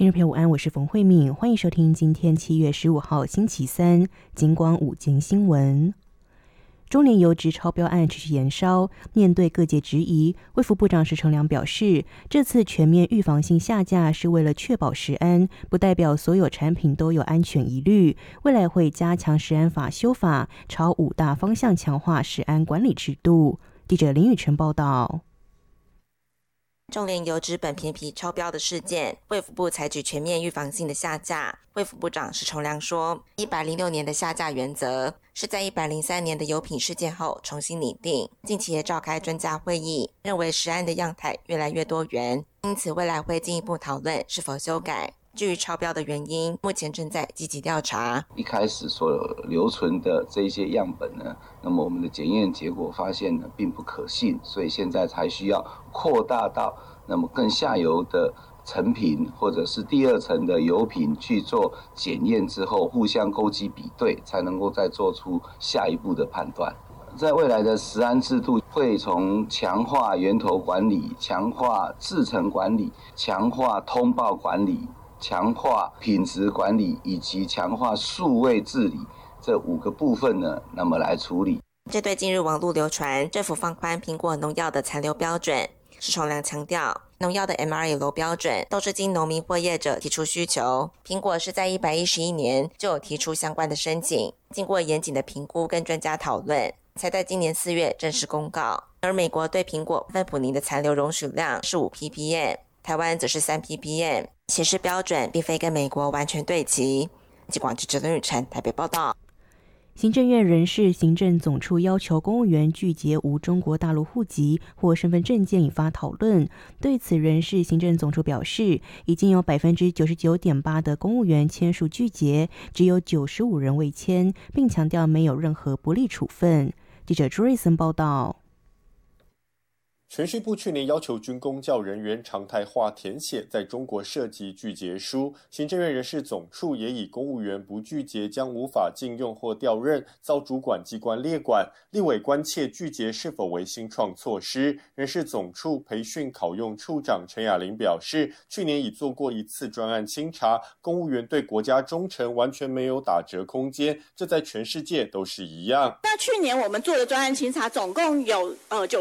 听众朋友午安，我是冯慧敏，欢迎收听今天7月15号星期三金光午间新闻。中联油质超标案持续延烧，面对各界质疑，卫福部长石承良表示，这次全面预防性下架是为了确保食安，不代表所有产品都有安全疑虑，未来会加强食安法修法，朝5大方向强化食安管理制度。记者林宇晨报道。 中联油脂苯偏皮超标的事件，卫福部采取全面预防性的下架。卫福部长石承良说，106年的下架原则是在103年的油品事件后重新拟定，近期也召开专家会议，认为食安的样态越来越多元，因此未来会进一步讨论是否修改。至于超标的原因，目前正在积极调查。 一开始所留存的这些样本呢，那么我们的检验结果发现呢并不可信，所以现在才需要扩大到那么更下游的成品或者是第2层的油品去做检验之后，互相勾稽比对，才能够再做出下一步的判断。在未来的食安制度会从强化源头管理、强化制程管理、强化通报管理、强化品质管理以及强化数位治理这5个部分呢，那么来处理。 这对近日网络流传政府放宽苹果农药的残留标准，石承良强调，农药的 MRL 标准都是经农民或业者提出需求，苹果是在111年就有提出相关的申请，经过严谨的评估跟专家讨论，才在今年4月正式公告。而美国对苹果芬普尼的残留容许量是5 ppm， 台湾则是3 ppm， 显示标准并非跟美国完全对齐。记广记者林宇晨台北报道。 行政院人事行政总处要求公务员具结无中国大陆户籍或身份证件，引发讨论。对此，人事行政总处表示，已经有 99.8% 的公务员签署具结，只有95人未签，并强调没有任何不利处分。记者朱瑞森报道。 铨叙部去年要求军公教人员常态化填写在中国涉及具结书，行政院人事总处也以公务员不具结将无法禁用或调任，遭主管机关列管。立委关切具结是否为新创措施，人事总处培训考用处长陈雅玲表示，去年已做过1次专案清查，公务员对国家忠诚完全没有打折空间，这在全世界都是一样。 那去年我们做的专案清查总共有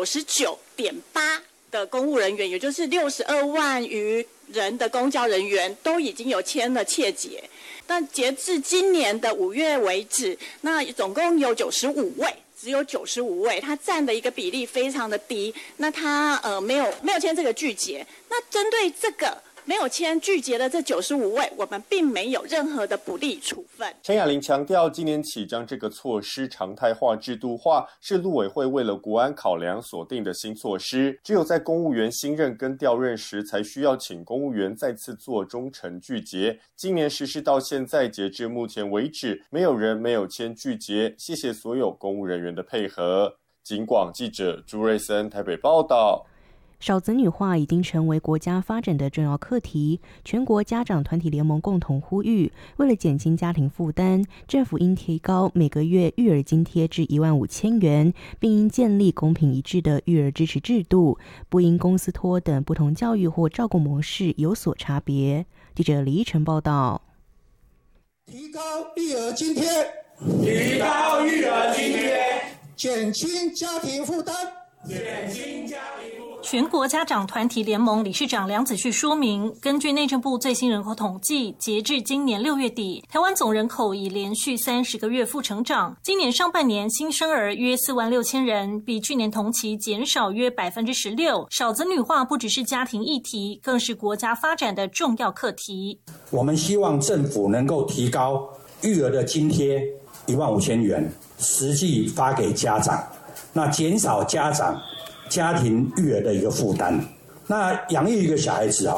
99.8%的公务人员，也就是62万余人的公教人员都已经有签了切结。但截至今年的5月为止，那总共有95位，只有95位，它占的一个比例非常的低。那它没有签这个具结。那针对这个没有签具结的这95位，我们并没有任何的不利处分。 陈雅玲强调，今年起将这个措施常态化、制度化，是陆委会为了国安考量所定的新措施。只有在公务员新任跟调任时，才需要请公务员再次做忠诚具结。今年实施到现在，截至目前为止，没有人没有签具结。谢谢所有公务人员的配合。警广记者朱瑞森台北报道。 少子女化已经成为国家发展的重要课题，全国家长团体联盟共同呼吁，为了减轻家庭负担，政府应提高每个月育儿津贴至15000元，并应建立公平一致的育儿支持制度，不因公司托等不同教育或照顾模式有所差别。记者李依晨报道。 提高育儿津贴， 提高育儿津贴， 减轻家庭负担， 减轻家庭负担。 全国家长团体联盟理事长梁子旭说明，根据内政部最新人口统计，截至今年6月底，台湾总人口已连续30个月负成长。今年上半年新生儿约46000人，比去年同期减少约 16%。少子女化不只是家庭议题，更是国家发展的重要课题。 我们希望政府能够提高育儿的津贴15000元，实际发给家长，那减少家庭育儿的一个负担。那养育一个小孩子